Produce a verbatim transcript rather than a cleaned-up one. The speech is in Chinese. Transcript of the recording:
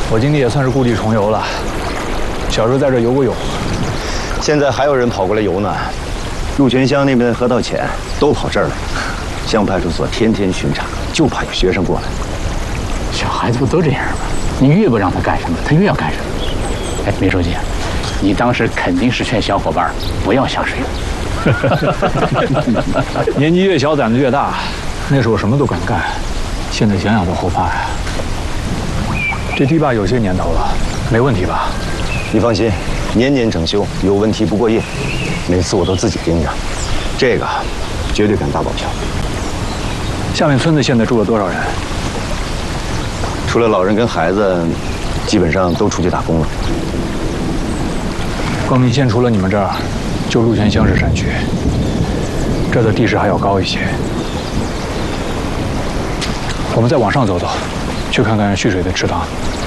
我今天也算是故地重游了。小时候在这游过泳， 现在还有人跑过来游呢。鹿泉乡那边的河道浅，都跑这儿来。乡派出所天天巡查，就怕有学生过来。 小孩子不都这样吗？你越不让他干什么，他越要干什么。哎，梅书记，你当时肯定是劝小伙伴不要下水。 年纪越小，胆子越大。那时候什么都敢干，现在想想都后怕呀。这堤坝有些年头了，没问题吧？ 你放心，年年整修，有问题不过夜。每次我都自己盯着，这个绝对敢打保票。 下面村子现在住了多少人？ 除了老人跟孩子，基本上都出去打工了。 光明县除了你们这儿，就鹿泉乡是山区，这儿的地势还要高一些。我们再往上走走，去看看蓄水的池塘。